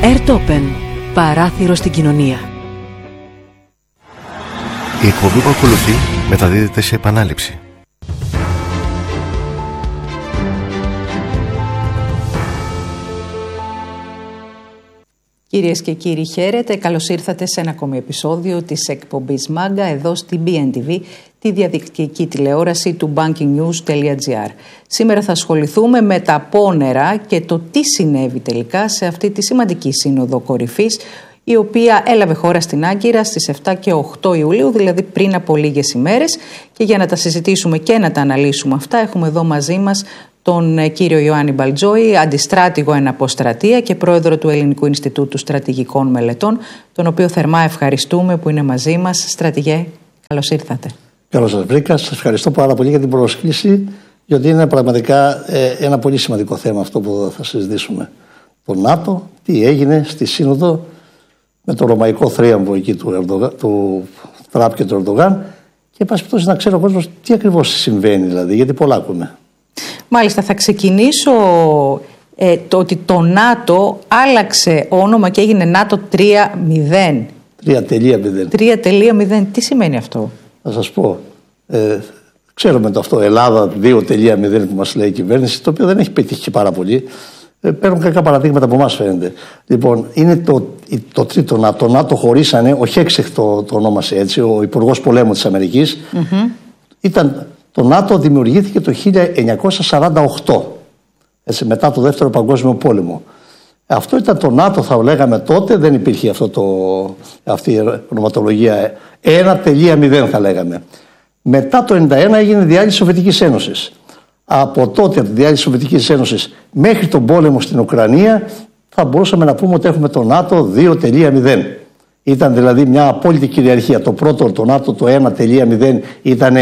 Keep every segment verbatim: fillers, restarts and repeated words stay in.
Airtopen. Παράθυρο στην κοινωνία. Η εκπομπή που ακολουθεί μεταδίδεται σε επανάληψη. Κυρίες και κύριοι, χαίρετε. Καλώς ήρθατε σε ένα ακόμη επεισόδιο της εκπομπής Μάγκα εδώ στη μπι εν τι βι, τη διαδικτυακή τηλεόραση του banking news τελεία τζι άρ. Σήμερα θα ασχοληθούμε με τα πόνερα και το τι συνέβη τελικά σε αυτή τη σημαντική σύνοδο κορυφής, η οποία έλαβε χώρα στην Άγκυρα στις επτά και οκτώ Ιουλίου, δηλαδή πριν από λίγες ημέρες. Και για να τα συζητήσουμε και να τα αναλύσουμε αυτά, έχουμε εδώ μαζί μας τον κύριο Ιωάννη Μπαλτζόη, αντιστράτηγο εν αποστρατεία και πρόεδρο του Ελληνικού Ινστιτούτου Στρατηγικών Μελετών, τον οποίο θερμά ευχαριστούμε που είναι μαζί μας. Στρατηγέ, καλώς ήρθατε. Καλώς σας βρήκα. Σας ευχαριστώ πάρα πολύ για την πρόσκληση, γιατί είναι πραγματικά ε, ένα πολύ σημαντικό θέμα αυτό που θα συζητήσουμε. Το ΝΑΤΟ, τι έγινε στη Σύνοδο με το ρωμαϊκό θρίαμβο εκεί του, Ερντογα, του Τραμπ και του Ερντογάν, και πάση περιπτώσει να ξέρει ο κόσμος τι ακριβώς συμβαίνει, δηλαδή, γιατί πολλά ακούμε. Μάλιστα, θα ξεκινήσω ε, το ότι το ΝΑΤΟ άλλαξε όνομα και έγινε ΝΑΤΟ τρία μηδέν. τρία τελεία μηδέν. Τι σημαίνει αυτό? Θα σας πω. Ε, ξέρουμε το αυτό, Ελλάδα δύο τελεία μηδέν που μας λέει η κυβέρνηση, το οποίο δεν έχει πετύχει και πάρα πολύ. Ε, παίρνουν κακά παραδείγματα από εμάς, φαίνεται. Λοιπόν, είναι το, το τρίτο ΝΑΤΟ. Το ΝΑΤΟ χωρίσανε, ο Χέξεχ το, το ονόμασε έτσι, ο Υπουργός Πολέμου της Αμερικής. Mm-hmm. Ήταν... Το ΝΑΤΟ δημιουργήθηκε το χίλια εννιακόσια σαράντα οκτώ, έτσι, μετά το Δεύτερο Παγκόσμιο Πόλεμο. Αυτό ήταν το ΝΑΤΟ, θα λέγαμε τότε, δεν υπήρχε αυτό το, αυτή η ονοματολογία. ένα τελεία μηδέν θα λέγαμε. Μετά το ενενήντα ένα έγινε διάλυση της Σοβιετικής Ένωσης. Από τότε, από τη διάλυση της Σοβιετικής Ένωσης μέχρι τον πόλεμο στην Ουκρανία, θα μπορούσαμε να πούμε ότι έχουμε το ΝΑΤΟ δύο τελεία μηδέν. Ήταν δηλαδή μια απόλυτη κυριαρχία. Το πρώτο, το ΝΑΤΟ, το ένα τελεία μηδέν ήταν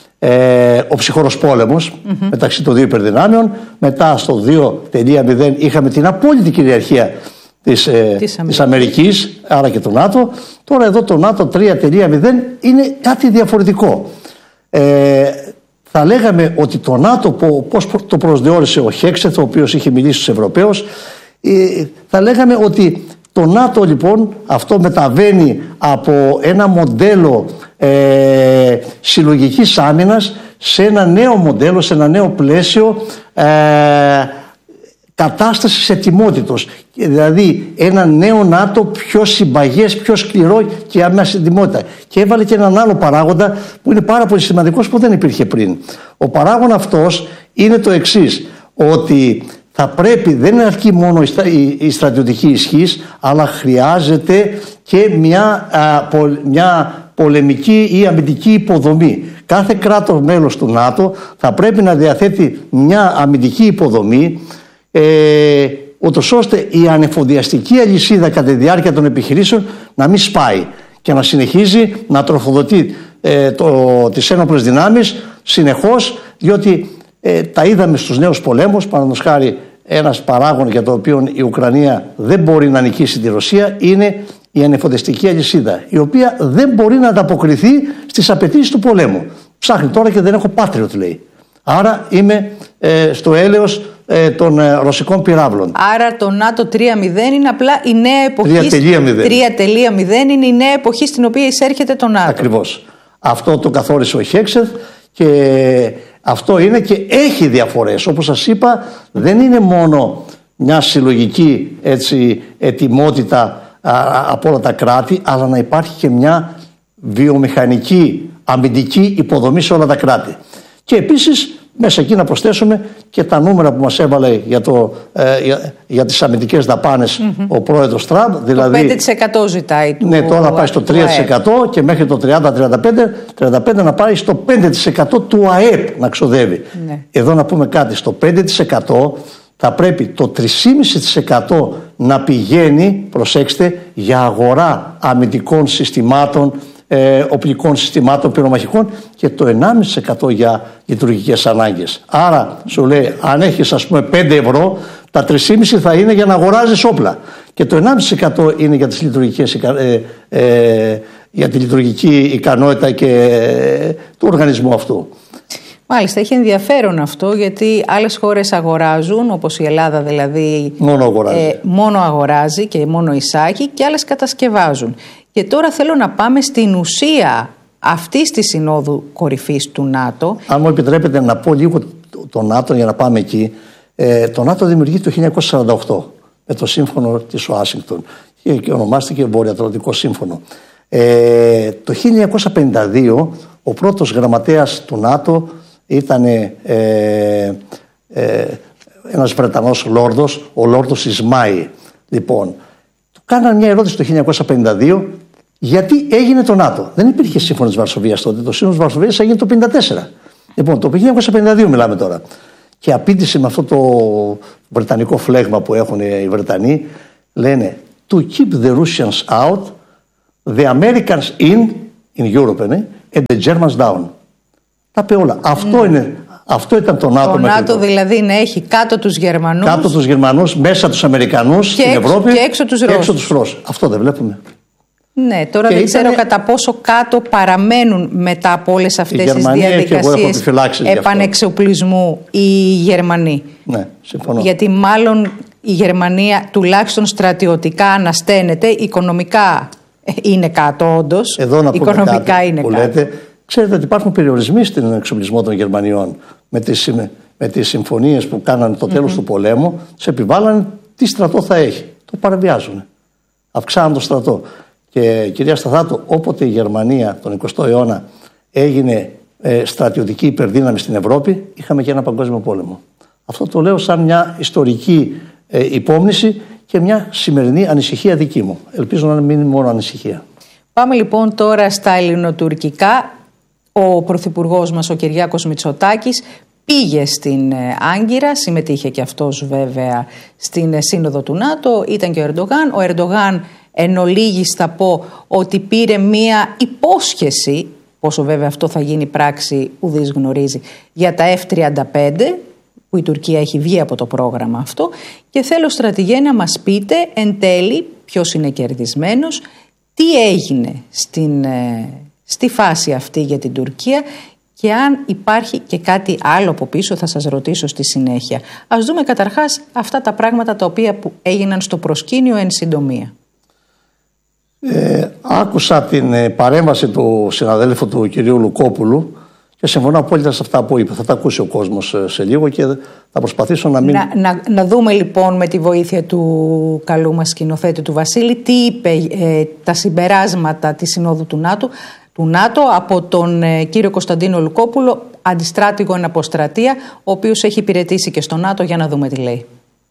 Ε, ο ψυχρός πόλεμος mm-hmm. μεταξύ των δύο υπερδυνάμεων. Μετά στο δύο τελεία μηδέν είχαμε την απόλυτη κυριαρχία της, ε, της, της Αμερικής, άρα και το ΝΑΤΟ. Τώρα εδώ το ΝΑΤΟ τρία τελεία μηδέν είναι κάτι διαφορετικό. Ε, θα λέγαμε ότι το ΝΑΤΟ, πώς το προσδιορίσε ο Χέξεθ, ο οποίος είχε μιλήσει στους Ευρωπαίους, ε, θα λέγαμε ότι το ΝΑΤΟ λοιπόν αυτό μεταβαίνει από ένα μοντέλο ε, συλλογικής άμυνας σε ένα νέο μοντέλο, σε ένα νέο πλαίσιο ε, κατάστασης ετοιμότητος. Δηλαδή ένα νέο ΝΑΤΟ πιο συμπαγές, πιο σκληρό και άμεσα ετοιμότητα. Και έβαλε και έναν άλλο παράγοντα που είναι πάρα πολύ σημαντικός, που δεν υπήρχε πριν. Ο παράγον αυτός είναι το εξής, ότι θα πρέπει, δεν είναι αρκεί μόνο η στρατιωτική ισχύς, αλλά χρειάζεται και μια, α, πο, μια πολεμική ή αμυντική υποδομή. Κάθε κράτος μέλος του ΝΑΤΟ θα πρέπει να διαθέτει μια αμυντική υποδομή, ε, ούτως ώστε η ανεφοδιαστική αλυσίδα κατά τη διάρκεια των επιχειρήσεων να μην σπάει και να συνεχίζει να τροφοδοτεί ε, το, τις ένοπλες δυνάμεις συνεχώς, διότι Ε, τα είδαμε στους νέους πολέμους. Παραδείγματος χάρη, ένας παράγων για το οποίο η Ουκρανία δεν μπορεί να νικήσει τη Ρωσία είναι η ανεφοδιαστική αλυσίδα, η οποία δεν μπορεί να ανταποκριθεί στις απαιτήσεις του πολέμου. Ψάχνει τώρα και δεν έχω Patriot, λέει. Άρα είμαι ε, στο έλεος ε, των ε, ρωσικών πυράβλων. Άρα το ΝΑΤΟ τρία μηδέν είναι απλά η νέα εποχή. τρία τελεία μηδέν είναι η νέα εποχή στην οποία εισέρχεται το ΝΑΤΟ. Ακριβώς. Αυτό το καθόρισε ο Χέξεθ και αυτό είναι, και έχει διαφορές. Όπως σας είπα, δεν είναι μόνο μια συλλογική έτσι, ετοιμότητα α, από όλα τα κράτη, αλλά να υπάρχει και μια βιομηχανική αμυντική υποδομή σε όλα τα κράτη. Και επίσης μέσα εκεί να προσθέσουμε και τα νούμερα που μας έβαλε για, το, ε, για, για τις αμυντικές δαπάνες mm-hmm. ο πρόεδρος Τραμπ. Δηλαδή, το πέντε τοις εκατό ζητάει του. Ναι, τώρα να πάει στο τρία τοις εκατό και μέχρι το τριάντα τριάντα πέντε τριάντα πέντε να πάει στο πέντε τοις εκατό του ΑΕΠ να ξοδεύει. Ναι. Εδώ να πούμε κάτι, στο πέντε τοις εκατό θα πρέπει το τρία κόμμα πέντε τοις εκατό να πηγαίνει, προσέξτε, για αγορά αμυντικών συστημάτων, ε, οπλικών συστημάτων, πυρομαχικών, και το ενάμιση τοις εκατό για λειτουργικές ανάγκες. Άρα σου λέει, αν έχεις ας πούμε πέντε ευρώ, τα τρία κόμμα πέντε θα είναι για να αγοράζεις όπλα και το ενάμιση τοις εκατό είναι για, τις λειτουργικές, ε, ε, για τη λειτουργική ικανότητα και ε, του οργανισμού αυτού. Μάλιστα, έχει ενδιαφέρον αυτό, γιατί άλλες χώρες αγοράζουν, όπως η Ελλάδα δηλαδή, μόνο αγοράζει, ε, μόνο αγοράζει και μόνο εισάγει, και άλλες κατασκευάζουν. Και τώρα θέλω να πάμε στην ουσία αυτής της Συνόδου Κορυφής του ΝΑΤΟ. Αν μου επιτρέπετε να πω λίγο το ΝΑΤΟ για να πάμε εκεί. Ε, το ΝΑΤΟ δημιουργήθηκε το χίλια εννιακόσια σαράντα οκτώ με το σύμφωνο της Ουάσιγκτον και, και ονομάστηκε Βορειοατλαντικό Σύμφωνο. Ε, το χίλια εννιακόσια πενήντα δύο ο πρώτος γραμματέας του ΝΑΤΟ ήταν ε, ε, ένας Βρετανός λόρδος, ο Λόρδος Ισμάη. Λοιπόν, του κάνανε μια ερώτηση το χίλια εννιακόσια πενήντα δύο γιατί έγινε το ΝΑΤΟ. Δεν υπήρχε σύμφωνο της Βαρσοβίας τότε. Το σύμφωνο της Βαρσοβίας έγινε το χίλια εννιακόσια πενήντα τέσσερα. Λοιπόν, το χίλια εννιακόσια πενήντα δύο μιλάμε τώρα. Και απήντησε με αυτό το βρετανικό φλέγμα που έχουν οι Βρετανοί, λένε to keep the Russians out, the Americans in, in Europe, ναι, and the Germans down. Τα είπε όλα. Αυτό, mm. είναι, αυτό ήταν το ΝΑΤΟ. Το ΝΑΤΟ δηλαδή να έχει κάτω τους Γερμανούς. Κάτω τους Γερμανούς, μέσα τους Αμερικανούς και στην έξω, Ευρώπη και έξω τους Ρώσους. Έξω τους Ρώσους. Αυτό δεν βλέπουμε. Ναι, τώρα και δεν ήταν... ξέρω κατά πόσο κάτω παραμένουν μετά από όλες αυτές τις διαδικασίες επανεξοπλισμού οι Γερμανοί. Ναι, συμφωνώ. Γιατί μάλλον η Γερμανία τουλάχιστον στρατιωτικά ανασταίνεται, οικονομικά είναι κάτω όντως. Εδώ να πούμε οικονομικά κάτι είναι που κάτω. Λέτε, ξέρετε ότι υπάρχουν περιορισμοί στην εξοπλισμό των Γερμανιών με τις, με τις συμφωνίες που κάνανε το τέλος mm-hmm. του πολέμου, τους επιβάλλανε τι στρατό θα έχει. Το παραβιάζουν. Αυξάνουν το στρατό. Και κυρία Σταθάτο, όποτε η Γερμανία τον εικοστό αιώνα έγινε ε, στρατιωτική υπερδύναμη στην Ευρώπη, είχαμε και ένα παγκόσμιο πόλεμο. Αυτό το λέω σαν μια ιστορική ε, υπόμνηση και μια σημερινή ανησυχία δική μου. Ελπίζω να μην είναι μόνο ανησυχία. Πάμε λοιπόν τώρα στα ελληνοτουρκικά. Ο Πρωθυπουργός μας, ο Κυριάκος Μητσοτάκης, πήγε στην Άγκυρα, συμμετείχε και αυτός βέβαια στην σύνοδο του ΝΑΤΟ, ήταν και ο Ερντογάν. Ο Ερντογάν εν ολίγης θα πω ότι πήρε μία υπόσχεση, πόσο βέβαια αυτό θα γίνει πράξη ουδής γνωρίζει, για τα εφ τριάντα πέντε, που η Τουρκία έχει βγει από το πρόγραμμα αυτό, και θέλω, στρατηγέ, να μας πείτε εν τέλει ποιος είναι κερδισμένος, τι έγινε στην, στη φάση αυτή για την Τουρκία και αν υπάρχει και κάτι άλλο από πίσω, θα σας ρωτήσω στη συνέχεια. Ας δούμε καταρχάς αυτά τα πράγματα τα οποία που έγιναν στο προσκήνιο εν συντομία. Ε, άκουσα την ε, παρέμβαση του συναδέλφου του κυρίου Λουκόπουλου και συμφωνώ απόλυτα σε αυτά που είπε. Θα τα ακούσει ο κόσμος ε, σε λίγο και θα προσπαθήσω να μην... Να, να, να δούμε λοιπόν με τη βοήθεια του καλού μας σκηνοθέτη του Βασίλη τι είπε ε, τα συμπεράσματα της Συνόδου του ΝΑΤΟ, του ΝΑΤΟ από τον ε, κύριο Κωνσταντίνο Λουκόπουλο, αντιστράτηγο εν αποστρατεία, ο οποίος έχει υπηρετήσει και στο ΝΑΤΟ, για να δούμε τι λέει.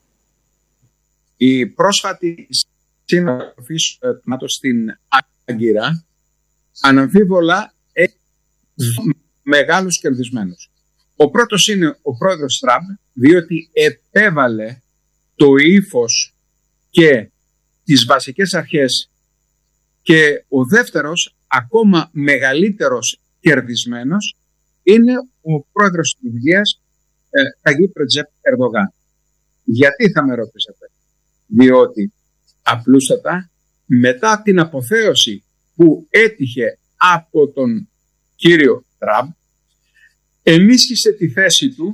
Η πρόσφατη σύνοδος του ΝΑΤΟ στην Άγκυρα αναμφίβολα έχει μεγάλους κερδισμένους. Ο πρώτος είναι ο πρόεδρος Τραμπ, διότι επέβαλε το ύφος και τις βασικές αρχές, και ο δεύτερος, ακόμα μεγαλύτερος κερδισμένος, είναι ο πρόεδρος της Τουρκίας, Ταγίπ Ρετζέπ Ερντογάν. Γιατί, θα με ρωτήσετε? Διότι απλούστατα μετά την αποθέωση που έτυχε από τον κύριο Τραμπ, ενίσχυσε τη θέση του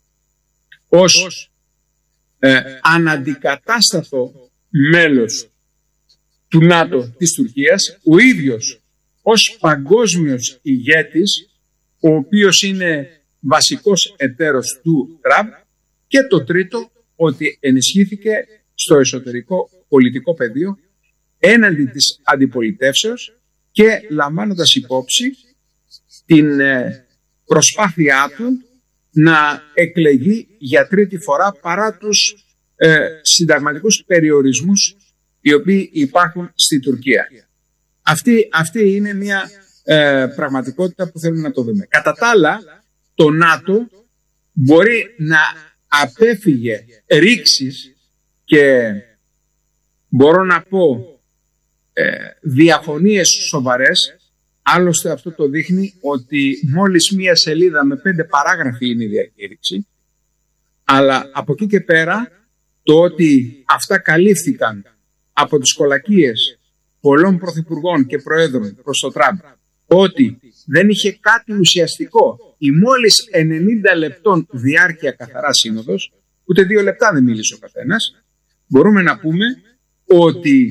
ως ε, αναντικατάστατο μέλος του ΝΑΤΟ της Τουρκίας, ο ίδιος ως παγκόσμιος ηγέτης, ο οποίος είναι βασικός εταίρος του Τραμπ, και το τρίτο, ότι ενισχύθηκε στο εσωτερικό πολιτικό πεδίο έναντι της αντιπολιτεύσεως και λαμβάνοντας υπόψη την προσπάθειά του να εκλεγεί για τρίτη φορά παρά τους ε, συνταγματικούς περιορισμούς οι οποίοι υπάρχουν στη Τουρκία. Αυτή, αυτή είναι μια ε, πραγματικότητα που θέλουμε να το δούμε. Κατά τα άλλα, το ΝΑΤΟ μπορεί να απέφυγε ρήξεις και μπορώ να πω ε, διαφωνίες σοβαρές. Άλλωστε αυτό το δείχνει ότι μόλις μία σελίδα με πέντε παράγραφοι είναι η διακήρυξη, αλλά από εκεί και πέρα το ότι αυτά καλύφθηκαν από τις κολακίες πολλών πρωθυπουργών και προέδρων προς το Τραμπ, ότι δεν είχε κάτι ουσιαστικό η μόλις ενενήντα λεπτών διάρκεια καθαρά σύνοδος, ούτε δύο λεπτά δεν μίλησε ο καθένας, μπορούμε να πούμε ότι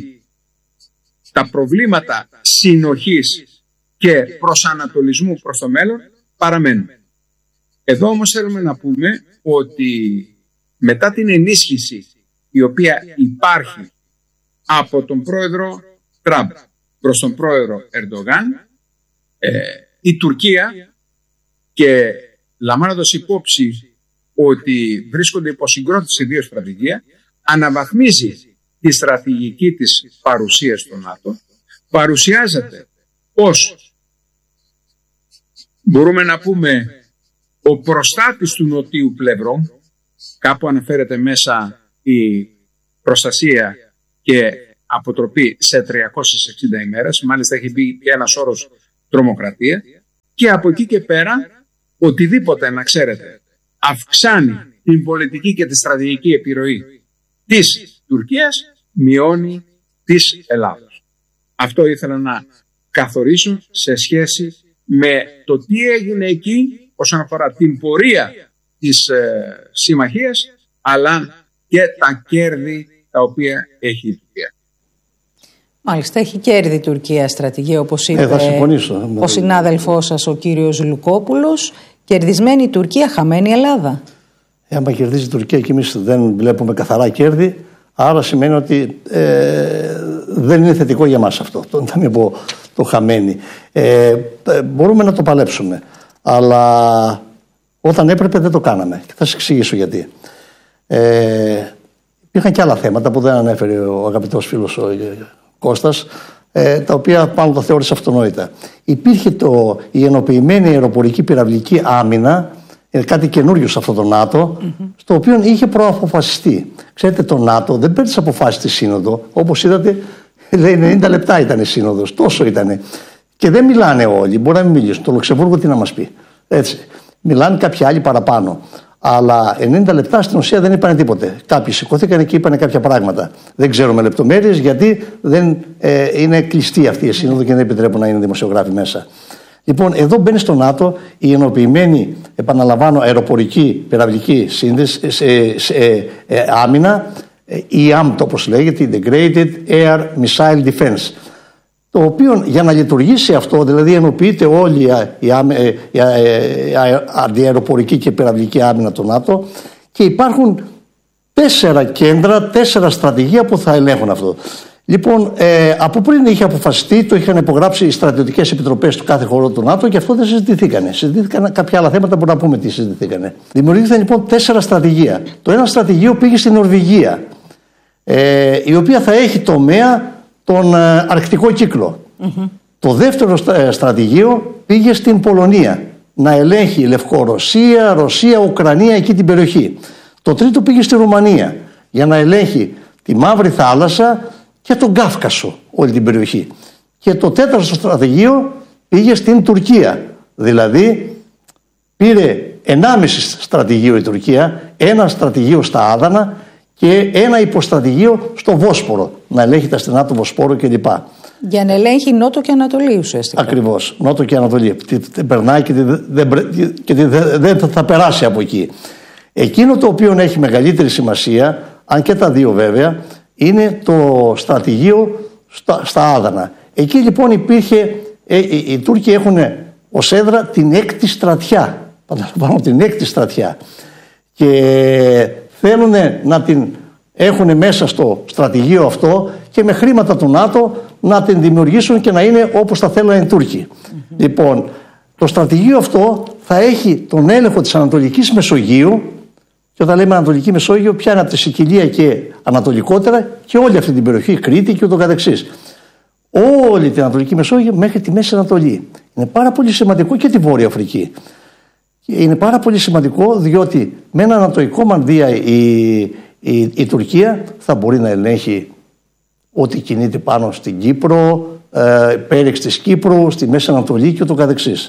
τα προβλήματα συνοχής και προσανατολισμού προς το μέλλον παραμένουν. Εδώ όμως θέλουμε να πούμε ότι μετά την ενίσχυση η οποία υπάρχει από τον πρόεδρο Τραμπ προς τον πρόεδρο Ερντογάν, ε, η Τουρκία, και λαμβάνοντας υπόψη ότι βρίσκονται υπό συγκρότηση δύο στρατηγία, αναβαθμίζει τη στρατηγική της παρουσίας στο ΝΑΤΟ, παρουσιάζεται ως, μπορούμε να πούμε, ο προστάτης του νοτίου πλευρό. Κάπου αναφέρεται μέσα η προστασία και αποτροπή σε τριακόσιες εξήντα ημέρες, μάλιστα έχει μπει και ένας όρος τρομοκρατία, και από εκεί και πέρα οτιδήποτε, να ξέρετε, αυξάνει την πολιτική και τη στρατηγική επιρροή της Τουρκίας, μειώνει της Ελλάδος. Αυτό ήθελα να καθορίσω σε σχέση με το τι έγινε εκεί όσον αφορά την πορεία της ε, συμμαχίας, αλλά και τα κέρδη τα οποία έχει η Τουρκία. Μάλιστα, έχει κέρδη η Τουρκία στρατηγία, όπως είπε ε, ο συνάδελφός σας, ο κύριος Λουκόπουλος. Κερδισμένη η Τουρκία, χαμένη η Ελλάδα. Ε, άμα κερδίζει η Τουρκία και εμείς δεν βλέπουμε καθαρά κέρδη, άρα σημαίνει ότι ε, δεν είναι θετικό για μας αυτό, το, να μην πω το χαμένη. Ε, ε, μπορούμε να το παλέψουμε, αλλά όταν έπρεπε δεν το κάναμε, και θα σας εξηγήσω γιατί. Ε, υπήρχαν και άλλα θέματα που δεν ανέφερε ο αγαπητός φίλος ο Κώστας, ε, τα οποία πάνω το θεώρησα αυτονόητα. Υπήρχε το, η ενοποιημένη αεροπορική πυραυλική άμυνα, ε, κάτι καινούριο σε αυτό το ΝΑΤΟ, mm-hmm. στο οποίο είχε προαποφασιστεί. Ξέρετε, το ΝΑΤΟ δεν παίρνει τις αποφάσεις στη Σύνοδο. Όπως είδατε, λέει ενενήντα λεπτά ήταν η Σύνοδος, τόσο ήταν. Και δεν μιλάνε όλοι, μπορεί να μην μιλήσουν. Το Λουξεμβούργο τι να μας πει. Έτσι. Μιλάνε κάποιοι άλλοι παραπάνω. Αλλά ενενήντα λεπτά στην ουσία δεν είπανε τίποτε. Κάποιοι σηκώθηκαν και είπανε κάποια πράγματα. Δεν ξέρουμε λεπτομέρειες, γιατί δεν ε, είναι κλειστή αυτή η σύνοδο και δεν επιτρέπουν να είναι δημοσιογράφοι μέσα. Λοιπόν, εδώ μπαίνει στο ΝΑΤΟ η ενοποιημένη, επαναλαμβάνω, αεροπορική πυραυλική σύνδεση, σε, σε, ε, ε, άμυνα, ε, η ΆΜΤ όπως λέγεται, Integrated Air Missile Defense. Το οποίο για να λειτουργήσει αυτό, δηλαδή ενοποιείται όλη η, η, η, η αεροπορική και πυραυλική άμυνα του ΝΑΤΟ, και υπάρχουν τέσσερα κέντρα, τέσσερα στρατηγία που θα ελέγχουν αυτό. Λοιπόν, ε, από πριν είχε αποφασιστεί, το είχαν υπογράψει οι στρατιωτικές επιτροπές του κάθε χώρου του ΝΑΤΟ, και αυτό δεν συζητηθήκανε. Συζητήθηκαν κάποια άλλα θέματα, μπορούμε να πούμε τι συζητηθήκανε. Δημιουργήθηκαν λοιπόν τέσσερα στρατηγία. Το ένα στρατηγείο πήγε στην Νορβηγία, ε, η οποία θα έχει τομέα τον ε, αρκτικό κύκλο. Mm-hmm. Το δεύτερο στρατηγείο πήγε στην Πολωνία, να ελέγχει Λευκορωσία, Ρωσία, Ουκρανία, εκεί την περιοχή. Το τρίτο πήγε στη Ρουμανία, για να ελέγχει τη Μαύρη Θάλασσα και τον Κάφκασο, όλη την περιοχή. Και το τέταρτο στρατηγείο πήγε στην Τουρκία. Δηλαδή πήρε ενάμιση στρατηγείο η Τουρκία, ένα στρατηγείο στα Άδανα και ένα υποστρατηγείο στο Βόσπορο, να ελέγχει τα στενά του Βοσπόρου κλπ. Για να ελέγχει Νότο και Ανατολή ουσιαστικά. Ακριβώς, Νότο και Ανατολή. Δεν περνάει και δεν, και δεν θα περάσει από εκεί. Εκείνο το οποίο έχει μεγαλύτερη σημασία, αν και τα δύο βέβαια, είναι το στρατηγείο στα, στα Άδανα. Εκεί λοιπόν υπήρχε, ε, οι, οι Τούρκοι έχουν ως έδρα την έκτη στρατιά. Παραλαμβάνω, την έκτη στρατιά. Και θέλουν να την έχουν μέσα στο στρατηγείο αυτό και με χρήματα του ΝΑΤΟ να την δημιουργήσουν και να είναι όπως θα θέλουν οι Τούρκοι. Mm-hmm. Λοιπόν, το στρατηγείο αυτό θα έχει τον έλεγχο της Ανατολικής Μεσογείου, και όταν λέμε Ανατολική Μεσόγειο, πιάνει από τη Σικιλία και ανατολικότερα και όλη αυτή την περιοχή, Κρήτη και ούτω καθεξής. Όλη την Ανατολική Μεσόγειο μέχρι τη Μέση Ανατολή. Είναι πάρα πολύ σημαντικό, και τη Βόρεια Αφρική. Είναι πάρα πολύ σημαντικό, διότι με ένα ανατολικό μανδύα η, η, η Τουρκία θα μπορεί να ελέγχει ό,τι κινείται πάνω στην Κύπρο, ε, πέριξ της Κύπρου, στη Μέση Ανατολή και ούτω καθεξής.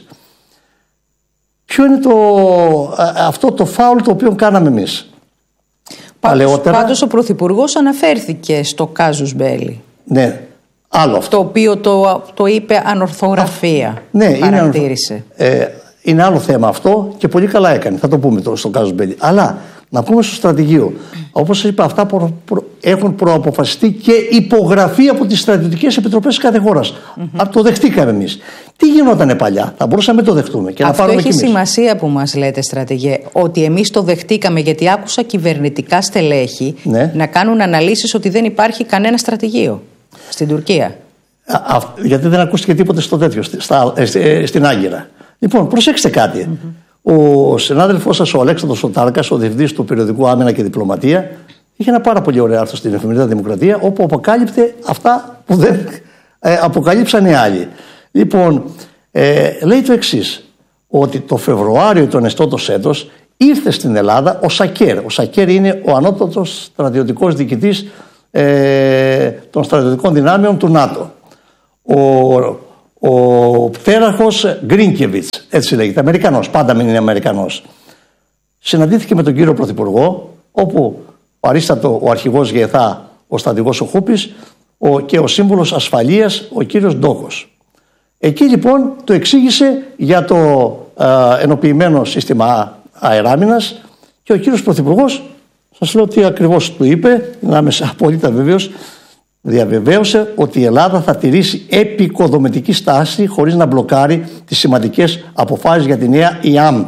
Ποιο είναι το, αυτό το φάουλ το οποίο κάναμε εμείς? Πάντως, πάντως ο Πρωθυπουργός αναφέρθηκε στο κάζους μπέλι. Ναι, άλλο αυτό. Το οποίο το, το είπε ανορθογραφία. Ναι, παρατήρησε. Είναι, ε, είναι άλλο θέμα αυτό και πολύ καλά έκανε. Θα το πούμε τώρα στο Κάζους Μπέλι. Αλλά να πούμε στο στρατηγείο. Όπως σας είπα, αυτά προ, προ, έχουν προαποφασιστεί και υπογραφεί από τις στρατιωτικές επιτροπές της κάθε χώρας. Mm-hmm. Αν το δεχτήκαμε εμείς. Τι γινότανε παλιά, θα μπορούσαμε να το δεχτούμε. Και αυτό να πάρουμε έχει σημασία που μας λέτε, στρατηγέ, ότι εμείς το δεχτήκαμε, γιατί άκουσα κυβερνητικά στελέχη ναι. να κάνουν αναλύσεις ότι δεν υπάρχει κανένα στρατηγείο στην Τουρκία. Α, α, γιατί δεν ακούστηκε τίποτε στο τέτοιο, στα, ε, στην Άγκυρα. Λοιπόν, προσέξτε κάτι. Mm-hmm. Ο συνάδελφός σας, ο Αλέξανδρος Σωτάρκας, ο διευθυντής του περιοδικού Άμυνα και Διπλωματία, είχε ένα πάρα πολύ ωραίο άρθρο στην εφημερίδα Δημοκρατία, όπου αποκάλυπτε αυτά που δεν ε, αποκαλύψαν οι άλλοι. Λοιπόν, ε, λέει το εξής, ότι το Φεβρουάριο του ενεστώτος έτος ήρθε στην Ελλάδα ο Σακέρ. Ο Σακέρ είναι ο ανώτατος στρατιωτικός διοικητής ε, των στρατιωτικών δυνάμεων του ΝΑΤΟ. Ο Ο πτέραρχος Γκρίνκεβιτς, έτσι λέγεται, Αμερικανός, πάντα μην είναι Αμερικανός. Συναντήθηκε με τον κύριο Πρωθυπουργό, όπου παρίστατο ο αρχηγός ΓΕΘΑ, ο στρατηγός ο Χούπης, ο, και ο σύμβουλος ασφαλείας, ο κύριος Ντόκος. Εκεί λοιπόν το εξήγησε για το ε, ενοποιημένο σύστημα αεράμινας και ο κύριος Πρωθυπουργός, σας λέω τι ακριβώς του είπε, να είμαι απόλυτα βέβαιος, διαβεβαίωσε ότι η Ελλάδα θα τηρήσει επικοδομητική στάση χωρίς να μπλοκάρει τις σημαντικές αποφάσεις για τη νέα ΙΑΜΤ.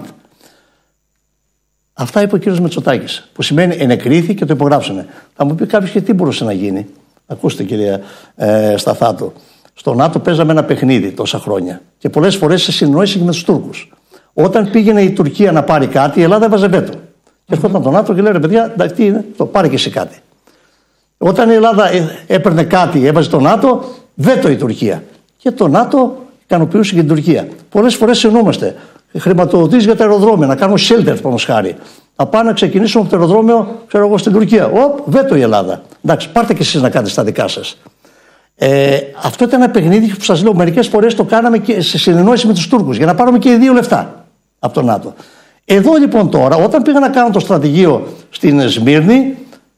Αυτά είπε ο κύριος Μητσοτάκης, που σημαίνει ενεκρίθη και το υπογράψανε. Θα μου πει κάποιος και τι μπορούσε να γίνει. Ακούστε κυρία ε, Σταθάτο, στο ΝΑΤΟ παίζαμε ένα παιχνίδι τόσα χρόνια και πολλές φορές σε συνεννόηση και με τους Τούρκους. Όταν πήγαινε η Τουρκία να πάρει κάτι, η Ελλάδα έβαζε βέτο. Και έρχονταν το ΝΑΤΟ και λέει ρε παιδιά, τι είναι, το πάρε και εσύ κάτι. Όταν η Ελλάδα έπαιρνε κάτι, έβαζε το ΝΑΤΟ, βέτο η Τουρκία. Και το ΝΑΤΟ ικανοποιούσε και την Τουρκία. Πολλές φορές συνεννούμαστε. Χρηματοδοτήσεις για τα αεροδρόμια, να κάνουμε shelter, πάνω χάρη. Θα πάμε να ξεκινήσουμε από το αεροδρόμιο, ξέρω εγώ, στην Τουρκία. Οπ, βέτο η Ελλάδα. Εντάξει, πάρτε και εσείς να κάνετε στα δικά σας. Ε, αυτό ήταν ένα παιχνίδι που σας λέω, μερικές φορές το κάναμε και σε συνεννόηση με τους Τούρκους, για να πάρουμε και οι δύο λεφτά από το ΝΑΤΟ. Εδώ λοιπόν τώρα, όταν πήγα να κάνω το στρατηγείο στην Σμύρνη,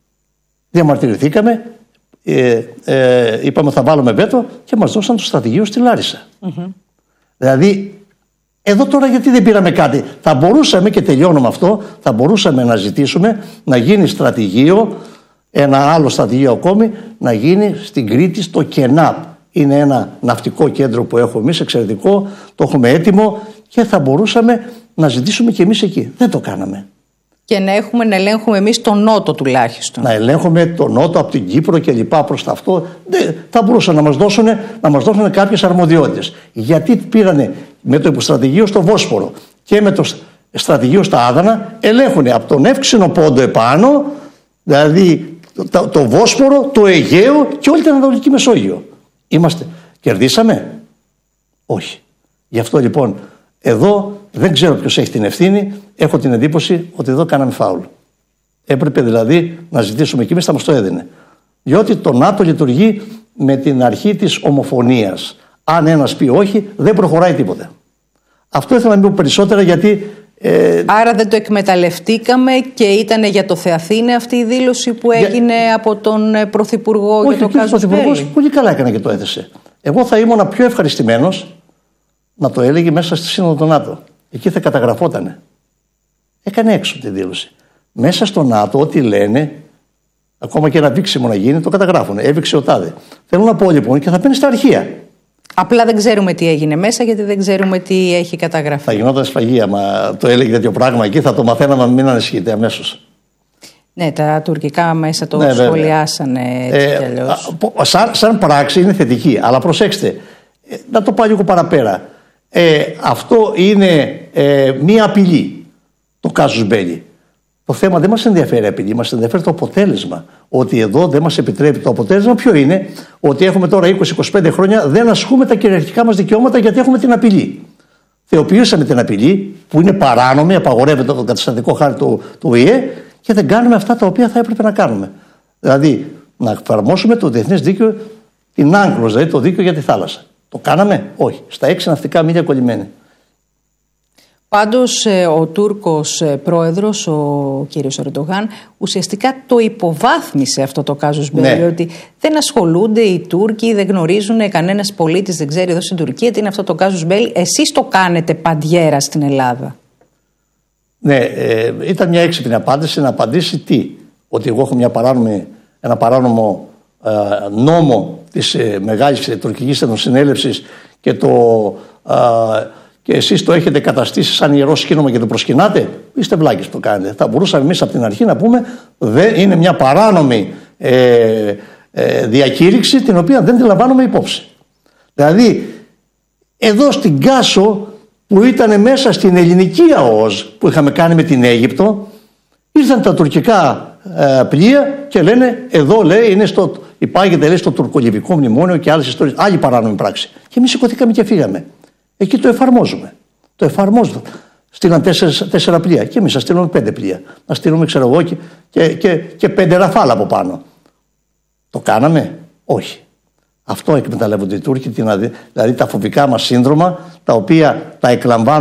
διαμαρτυρηθήκαμε, ε, ε, είπαμε θα βάλουμε βέτο και μας δώσαν το στρατηγείο στη Λάρισα. Mm-hmm. Δηλαδή, εδώ τώρα γιατί δεν πήραμε κάτι. Θα μπορούσαμε, και τελειώνω με αυτό, θα μπορούσαμε να ζητήσουμε να γίνει στρατηγείο, ένα άλλο στρατηγείο ακόμη, να γίνει στην Κρήτη στο ΚΕΝΑΠ. Είναι ένα ναυτικό κέντρο που έχουμε εμείς, εξαιρετικό, το έχουμε έτοιμο και θα μπορούσαμε να ζητήσουμε και εμείς εκεί. Δεν το κάναμε. Και να έχουμε να ελέγχουμε εμείς τον Νότο τουλάχιστον. Να ελέγχουμε τον Νότο από την Κύπρο και λοιπά προς τα αυτό. Δεν, θα μπορούσαν να μας δώσουν, να μας δώσουν κάποιες αρμοδιότητες. Γιατί πήρανε με το υποστρατηγείο στο Βόσπορο και με το στρατηγείο στα Άδανα, ελέγχουν από τον εύξηνο πόντο επάνω, δηλαδή το, το Βόσπορο, το Αιγαίο και όλη την Ανατολική Μεσόγειο. Είμαστε. Κερδίσαμε? Όχι. Γι' αυτό λοιπόν εδώ δεν ξέρω ποιος έχει την ευθύνη. Έχω την εντύπωση ότι εδώ κάναμε φάουλ. Έπρεπε δηλαδή να ζητήσουμε και εμείς, θα μας το έδινε. Διότι το ΝΑΤΟ λειτουργεί με την αρχή της ομοφωνίας. Αν ένας πει όχι, δεν προχωράει τίποτε. Αυτό ήθελα να πω περισσότερα γιατί. Ε... Άρα δεν το εκμεταλλευτήκαμε και ήταν για το Θεαθήνε αυτή η δήλωση που έγινε για... από τον Πρωθυπουργό όχι, για το Κάζους Μπέλι. Ο Πρωθυπουργός πολύ καλά έκανε και το έθεσε. Εγώ θα ήμουν πιο ευχαριστημένος να το έλεγε μέσα στη Σύνοδο του ΝΑΤΟ. Εκεί θα καταγραφότανε. Έκανε έξω τη δήλωση. Μέσα στο ΝΑΤΟ, ό,τι λένε, ακόμα και ένα βήξιμο να γίνει, το καταγράφουν. Έβηξε ο τάδε. Θέλω να πω λοιπόν και θα μπαίνει στα αρχεία. Απλά δεν ξέρουμε τι έγινε μέσα, γιατί δεν ξέρουμε τι έχει καταγραφεί. Θα γινόταν σφαγή, άμα το έλεγε τέτοιο πράγμα εκεί, θα το μαθαίναμε, μην ανησυχείτε αμέσως. Ναι, τα τουρκικά μέσα το ναι, σχολιάσανε έτσι ε, κι αλλιώς. Σαν, σαν πράξη είναι θετική, αλλά προσέξτε, ε, να το πάω λίγο παραπέρα. Ε, αυτό είναι ε, μία απειλή, το Κάζους Μπέλι. Το θέμα δεν μας ενδιαφέρει απειλή, μας ενδιαφέρει το αποτέλεσμα. Ότι εδώ δεν μας επιτρέπει. Το αποτέλεσμα ποιο είναι? Ότι έχουμε τώρα είκοσι με είκοσι πέντε χρόνια, δεν ασκούμε τα κυριαρχικά μας δικαιώματα γιατί έχουμε την απειλή. Θεοποιήσαμε την απειλή που είναι παράνομη, απαγορεύεται το καταστατικό χάρτη του, του Ο I Ε και δεν κάνουμε αυτά τα οποία θα έπρεπε να κάνουμε. Δηλαδή να εφαρμόσουμε το διεθνές δίκαιο, την Άγγλος, δηλαδή το δίκαιο για τη θάλασσα. Το κάναμε? Όχι. Στα έξι ναυτικά μίλια κολλημένοι. Πάντως ο Τούρκος πρόεδρος, ο κύριος Ερντογάν, ουσιαστικά το υποβάθμισε αυτό το κάζους μπέλι, ναι. Ότι δεν ασχολούνται οι Τούρκοι, δεν γνωρίζουν, κανένας πολίτης δεν ξέρει εδώ στην Τουρκία τι είναι αυτό το κάζους μπέλι. Εσείς το κάνετε παντιέρα στην Ελλάδα. Ναι, ε, ήταν μια έξυπνη απάντηση να απαντήσει τι. Ότι εγώ έχω μια παράνομη, ένα παράνομο ε, νόμο της ε, Μεγάλης ε, Τουρκικής Εθνοσυνέλευσης και το... Ε, και εσείς το έχετε καταστήσει σαν ιερό σκήνομα και το προσκυνάτε, είστε βλάκες που το κάνετε. Θα μπορούσαμε εμείς από την αρχή να πούμε δεν είναι μια παράνομη ε, ε, διακήρυξη την οποία δεν τη λαμβάνουμε υπόψη. Δηλαδή εδώ στην Κάσο που ήταν μέσα στην ελληνική ΑΟΣ που είχαμε κάνει με την Αίγυπτο, ήρθαν τα τουρκικά ε, πλοία και λένε εδώ λέει είναι στο, υπάγεται λέει, στο τουρκολιβικό μνημόνιο και άλλες ιστορίες, άλλη παράνομη πράξη. Και εμείς σηκωθήκαμε και φύγαμε. Εκεί το εφαρμόζουμε. Το εφαρμόζουμε. Στείλαν τέσσερα, τέσσερα πλοία. Και εμείς θα στείλουμε πέντε πλοία. Να στείλουμε, ξέρω εγώ, και, και, και, και πέντε ραφάλα από πάνω. Το κάναμε? Όχι. Αυτό εκμεταλλεύονται οι Τούρκοι, δηλαδή τα φοβικά μας σύνδρομα, τα οποία τα εκλαμβάνουν.